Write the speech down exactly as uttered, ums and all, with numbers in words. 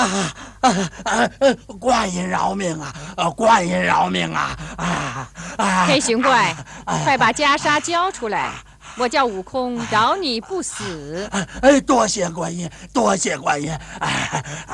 啊啊啊！观音饶命啊！呃，观音饶命啊！啊啊！ 黑熊怪，快把袈裟交出来！我叫悟空，饶你不死。 哎，多谢观音，多谢观音！哎。